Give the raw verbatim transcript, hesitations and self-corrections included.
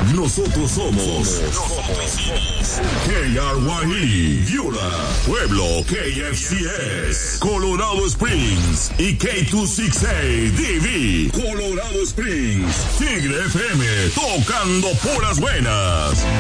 nosotros somos, nosotros somos K R Y E, Yura, Pueblo, K F C S, Colorado Springs y K doscientos sesenta y seis D V, Colorado Springs, Tigre F M, tocando puras buenas.